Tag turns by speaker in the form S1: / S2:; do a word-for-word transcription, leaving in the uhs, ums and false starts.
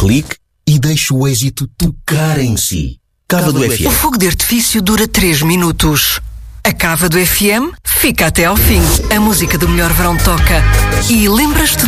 S1: clique e deixe o êxito tocar em si. Cava do F M.
S2: O fogo de artifício dura três minutos. A Cava do F M fica até ao fim. A música do melhor verão toca. E lembras-te